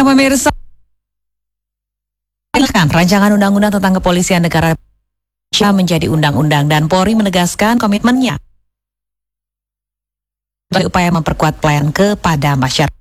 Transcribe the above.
pemirsa, rancangan undang-undang tentang kepolisian negara menjadi undang-undang dan Polri menegaskan komitmennya upaya memperkuat pelayanan kepada masyarakat.